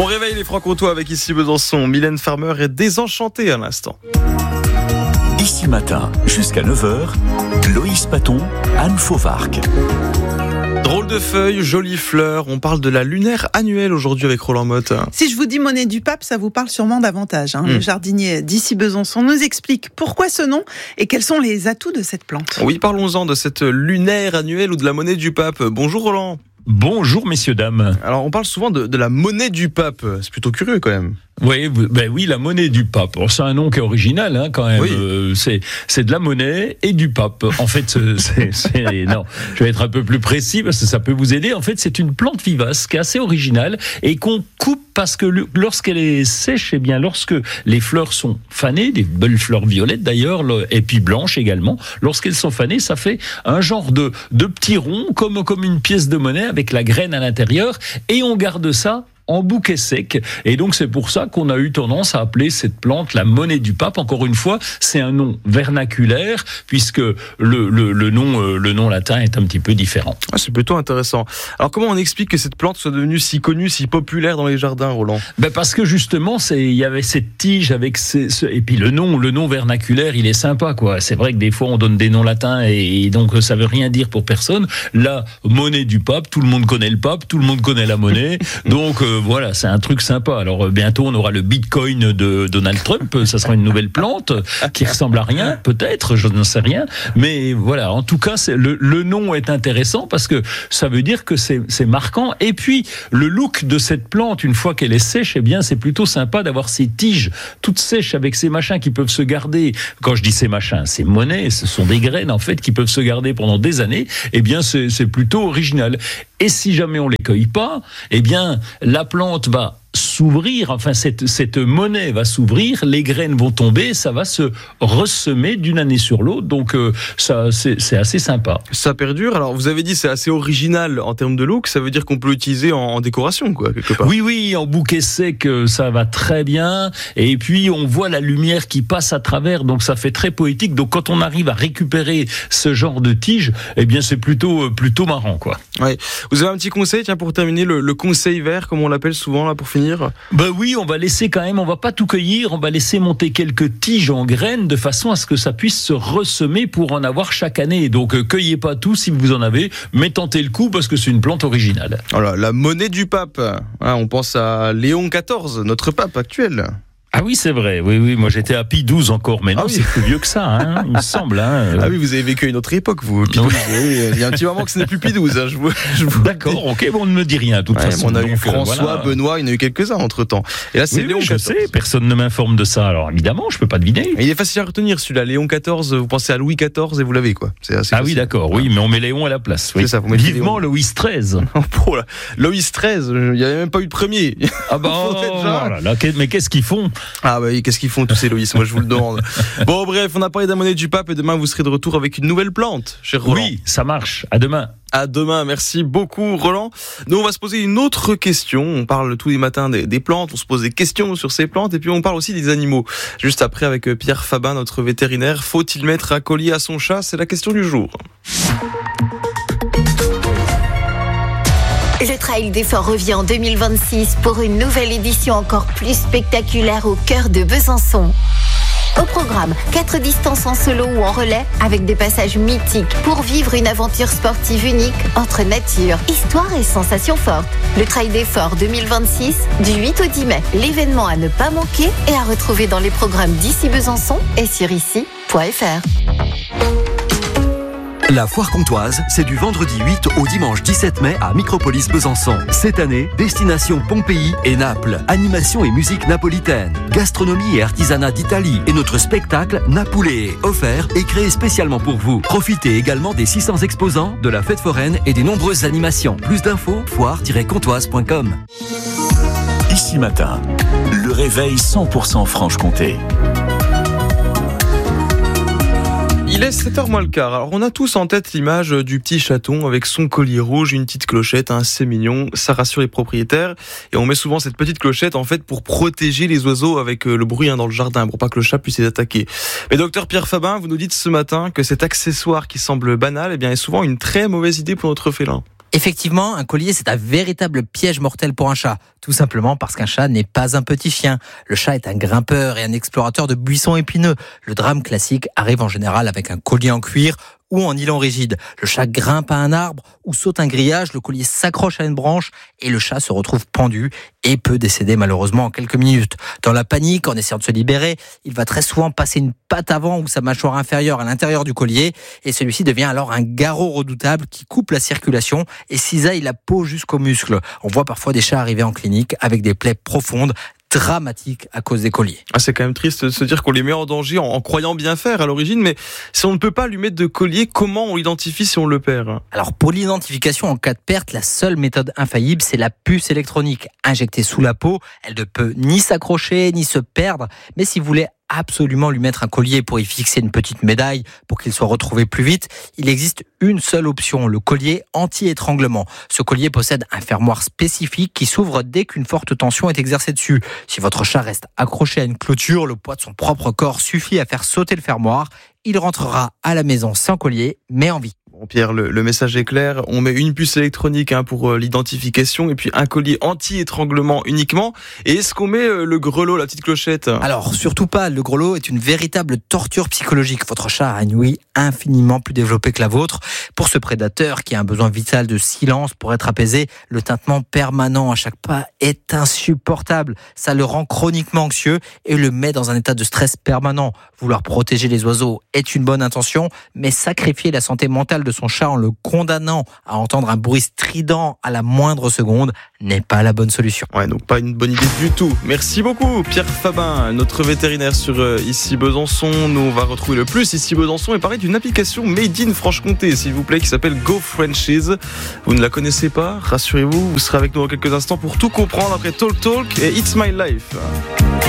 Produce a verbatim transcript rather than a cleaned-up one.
On réveille les Francs-Comtois avec ici Besançon. Mylène Farmer est désenchantée à l'instant. Ici matin, jusqu'à neuf heures, Loïs Paton, Anne Fauvarc. Drôle de feuilles, jolies fleurs. On parle de la lunaire annuelle aujourd'hui avec Roland Motte. Si je vous dis monnaie du pape, ça vous parle sûrement davantage. Hein. Mmh. Le jardinier d'ici Besançon nous explique pourquoi ce nom et quels sont les atouts de cette plante. Oui, parlons-en de cette lunaire annuelle ou de la monnaie du pape. Bonjour Roland. Bonjour messieurs, dames. Alors on parle souvent de, de la monnaie du pape. C'est plutôt curieux quand même. Oui, ben oui, la monnaie du pape. Alors, c'est un nom qui est original, hein, quand même. Oui. Euh, c'est c'est de la monnaie et du pape. En fait, c'est, c'est non. Je vais être un peu plus précis parce que ça peut vous aider. En fait, c'est une plante vivace qui est assez originale et qu'on coupe parce que lorsqu'elle est sèche, eh bien, lorsque les fleurs sont fanées, des belles fleurs violettes d'ailleurs, et puis blanches également, lorsqu'elles sont fanées, ça fait un genre de de petit rond comme comme une pièce de monnaie avec la graine à l'intérieur et on garde ça en bouquet sec. Et donc, c'est pour ça qu'on a eu tendance à appeler cette plante la monnaie du pape. Encore une fois, c'est un nom vernaculaire, puisque le, le, le, nom, euh, le nom latin est un petit peu différent. Ah, c'est plutôt intéressant. Alors, comment on explique que cette plante soit devenue si connue, si populaire dans les jardins, Roland ? Ben parce que justement, c'est, il y avait cette tige avec ces, ce, et puis le nom, le nom vernaculaire, il est sympa, quoi. C'est vrai que des fois, on donne des noms latins et, et donc ça veut rien dire pour personne. La monnaie du pape, tout le monde connaît le pape, tout le monde connaît la monnaie. Donc, euh, voilà, c'est un truc sympa. Alors, euh, bientôt, on aura le Bitcoin de Donald Trump. Ça sera une nouvelle plante qui ressemble à rien, peut-être, je ne sais rien. Mais voilà, en tout cas, c'est, le, le nom est intéressant parce que ça veut dire que c'est, c'est marquant. Et puis, le look de cette plante, une fois qu'elle est sèche, eh bien, c'est plutôt sympa d'avoir ces tiges toutes sèches avec ces machins qui peuvent se garder. Quand je dis ces machins, ces monnaies, ce sont des graines, en fait, qui peuvent se garder pendant des années. Eh bien, c'est, c'est plutôt original. Et si jamais on les cueille pas, eh bien, la plante va s'ouvrir, enfin cette, cette monnaie va s'ouvrir, les graines vont tomber, ça va se ressemer d'une année sur l'autre, donc euh, ça c'est, c'est assez sympa. Ça perdure. Alors vous avez dit c'est assez original en termes de look, ça veut dire qu'on peut l'utiliser en, en décoration, quoi, quelque part. Oui, oui, en bouquet sec, ça va très bien, et puis on voit la lumière qui passe à travers, donc ça fait très poétique. Donc quand on arrive à récupérer ce genre de tige, eh bien c'est plutôt plutôt marrant, quoi. Ouais. Vous avez un petit conseil, tiens, pour terminer, le, le conseil vert, comme on l'appelle souvent là, pour finir. Ben oui, on va laisser quand même, on va pas tout cueillir, on va laisser monter quelques tiges en graines de façon à ce que ça puisse se ressemer pour en avoir chaque année. Donc euh, cueillez pas tout si vous en avez, mais tentez le coup parce que c'est une plante originale. Voilà, la monnaie du pape. Hein, on pense à Léon quatorze, notre pape actuel. Ah oui, c'est vrai. Oui, oui. Moi, j'étais à Pie douze encore, mais non, ah oui. C'est plus vieux que ça, hein, il me semble. Hein. Ah oui, vous avez vécu une autre époque, vous. Pie douze. Oui, il y a un petit moment que ce n'est plus Pie douze. Hein, je vous, je vous D'accord, ok, bon, on ne me dit rien, de toute ouais, façon. On a donc, eu François, voilà. Benoît, il y en a eu quelques-uns entre-temps. Et là, c'est oui, Léon oui, je quatorze. sais, personne ne m'informe de ça. Alors, évidemment, je ne peux pas deviner. Il est facile à retenir, celui-là. Léon quatorze, vous pensez à Louis quatorze et vous l'avez, quoi. C'est assez ah facile. oui, d'accord, oui, mais on met Léon à la place. Oui. C'est ça, vous mettez Vivement Léon. Louis treize. Oh là, Louis treize, il n'y avait même pas eu de premier. Ah bah, oh, oh là là, mais qu'est-ce qu'ils font ? Ah bah oui, qu'est-ce qu'ils font tous ces Loïs, moi je vous le demande. Bon bref, on a parlé de la monnaie du pape et demain vous serez de retour avec une nouvelle plante, cher Roland. Oui, ça marche, à demain. À demain, merci beaucoup Roland. Nous on va se poser une autre question, on parle tous les matins des, des plantes, on se pose des questions sur ces plantes et puis on parle aussi des animaux. Juste après avec Pierre Fabin, notre vétérinaire, faut-il mettre un collier à son chat ? C'est la question du jour. Le Trail des Forts revient en deux mille vingt-six pour une nouvelle édition encore plus spectaculaire au cœur de Besançon. Au programme, quatre distances en solo ou en relais avec des passages mythiques pour vivre une aventure sportive unique entre nature, histoire et sensations fortes. Le Trail des Forts deux mille vingt-six, du huit au dix mai. L'événement à ne pas manquer et à retrouver dans les programmes d'ici Besançon et sur ici point f r. La foire comtoise, c'est du vendredi huit au dimanche dix-sept mai à Micropolis Besançon. Cette année, destination Pompéi et Naples. Animation et musique napolitaine. Gastronomie et artisanat d'Italie. Et notre spectacle Napoulet, offert et créé spécialement pour vous. Profitez également des six cents exposants, de la fête foraine et des nombreuses animations. Plus d'infos, foire tiret comtoise point com. Ici matin, le réveil cent pour cent Franche-Comté. Il est sept heures moins le quart. Alors on a tous en tête l'image du petit chaton avec son collier rouge, une petite clochette, hein, c'est mignon, ça rassure les propriétaires. Et on met souvent cette petite clochette en fait pour protéger les oiseaux avec le bruit hein, dans le jardin, pour pas que le chat puisse les attaquer. Mais docteur Pierre Fabin, vous nous dites ce matin que cet accessoire qui semble banal, eh bien, est souvent une très mauvaise idée pour notre félin. Effectivement, un collier, c'est un véritable piège mortel pour un chat. Tout simplement parce qu'un chat n'est pas un petit chien. Le chat est un grimpeur et un explorateur de buissons épineux. Le drame classique arrive en général avec un collier en cuir ou en nylon rigide. Le chat grimpe à un arbre ou saute un grillage, le collier s'accroche à une branche et le chat se retrouve pendu et peut décéder malheureusement en quelques minutes. Dans la panique, en essayant de se libérer, il va très souvent passer une patte avant ou sa mâchoire inférieure à l'intérieur du collier et celui-ci devient alors un garrot redoutable qui coupe la circulation et cisaille la peau jusqu'aux muscles. On voit parfois des chats arriver en clinique avec des plaies profondes, dramatique à cause des colliers. Ah, c'est quand même triste de se dire qu'on les met en danger en, en croyant bien faire à l'origine, mais si on ne peut pas lui mettre de collier, comment on l'identifie si on le perd ? Alors pour l'identification en cas de perte, la seule méthode infaillible, c'est la puce électronique. Injectée sous la peau, elle ne peut ni s'accrocher ni se perdre, mais si vous voulez absolument lui mettre un collier pour y fixer une petite médaille pour qu'il soit retrouvé plus vite, il existe une seule option, le collier anti-étranglement. Ce collier possède un fermoir spécifique qui s'ouvre dès qu'une forte tension est exercée dessus. Si votre chat reste accroché à une clôture, le poids de son propre corps suffit à faire sauter le fermoir. Il rentrera à la maison sans collier, mais en vie. Bon, Pierre, le, le message est clair. On met une puce électronique hein, pour euh, l'identification et puis un collier anti-étranglement uniquement. Et est-ce qu'on met euh, le grelot, la petite clochette ? Alors, surtout pas. Le grelot est une véritable torture psychologique. Votre chat a une ouïe infiniment plus développée que la vôtre. Pour ce prédateur qui a un besoin vital de silence pour être apaisé, le tintement permanent à chaque pas est insupportable. Ça le rend chroniquement anxieux et le met dans un état de stress permanent. Vouloir protéger les oiseaux est une bonne intention, mais sacrifier la santé mentale de son chat en le condamnant à entendre un bruit strident à la moindre seconde n'est pas la bonne solution. Ouais, donc pas une bonne idée du tout. Merci beaucoup Pierre Fabin, notre vétérinaire sur euh, Ici Besançon. Nous on va retrouver le plus Ici Besançon et parler d'une application made in Franche-Comté, s'il vous plaît, qui s'appelle Go Franchise. Vous ne la connaissez pas ? Rassurez-vous, vous serez avec nous dans quelques instants pour tout comprendre après Talk Talk et It's My Life.